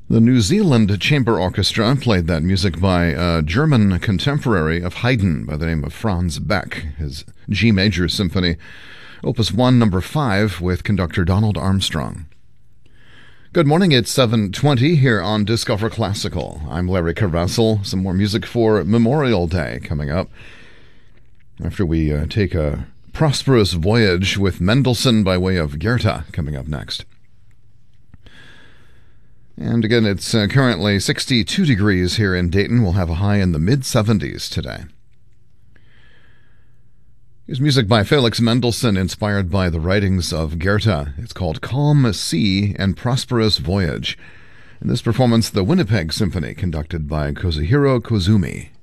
The New Zealand Chamber Orchestra played that music by a German contemporary of Haydn by the name of Franz Beck, his G Major Symphony, Opus 1, Number 5, with conductor Donald Armstrong. Good morning, it's 7:20 here on Discover Classical. I'm Larry Caressel. Some more music for Memorial Day coming up after we take a prosperous voyage with Mendelssohn by way of Goethe coming up next. And again, it's currently 62 degrees here in Dayton. We'll have a high in the mid-70s today. Here's music by Felix Mendelssohn inspired by the writings of Goethe. It's called Calm Sea and Prosperous Voyage. In this performance, the Winnipeg Symphony, conducted by Kazuhiro Kozumi.